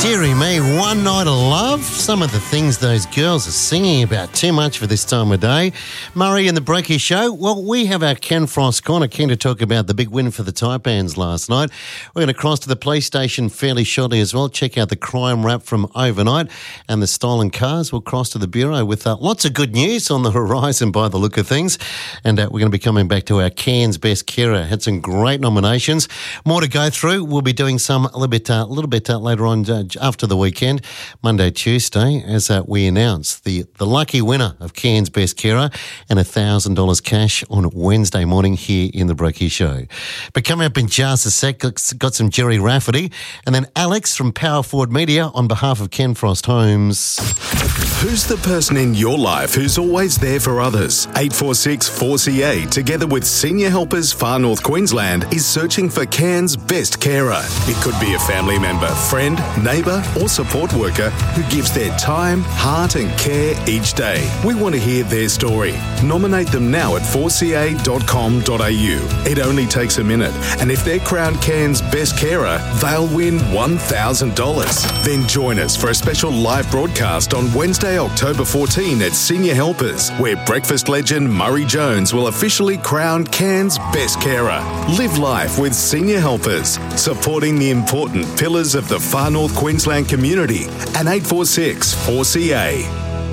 Dearie me, One Night of Love. Some of the things those girls are singing about too much for this time of day. Murray and the Breaky Show. Well, we have our Ken Frost Corner. Keen to talk about the big win for the Taipans last night. We're going to cross to the police station fairly shortly as well. Check out the crime rap from overnight and the stolen cars. We'll cross to the Bureau with lots of good news on the horizon by the look of things. And we're going to be coming back to our Cairns Best Carer. Had some great nominations. More to go through. We'll be doing some a little bit later on after the weekend, Monday, Tuesday, as we announce the lucky winner of Cairns Best Carer and $1,000 cash on Wednesday morning here in the Breaky Show. But coming up in just a sec, got some Jerry Rafferty and then Alex from Power Forward Media on behalf of Ken Frost Homes. Who's the person in your life who's always there for others? 846 4CA, together with Senior Helpers Far North Queensland, is searching for Cairns Best Carer. It could be a family member, friend, neighbour or support worker who gives their time, heart and care each day. We want to hear their story. Nominate them now at 4ca.com.au. It only takes a minute, and if they're crowned Cairns Best Carer, they'll win $1,000. Then join us for a special live broadcast on Wednesday, October 14 at Senior Helpers, where breakfast legend Murray Jones will officially crown Cairns Best Carer. Live life with Senior Helpers, supporting the important pillars of the Far North Queensland community, and 846 4CA.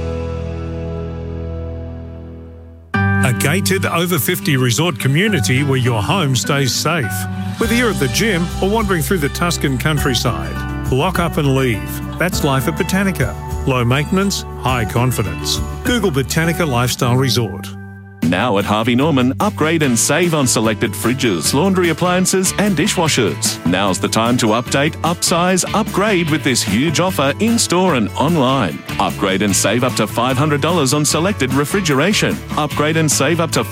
A gated over 50 resort community where your home stays safe. Whether you're at the gym or wandering through the Tuscan countryside, lock up and leave. That's life at Botanica. Low maintenance, high confidence. Google Botanica Lifestyle Resort. Now at Harvey Norman, upgrade and save on selected fridges, laundry appliances and dishwashers. Now's the time to update, upsize, upgrade with this huge offer in-store and online. Upgrade and save up to $500 on selected refrigeration. Upgrade and save up to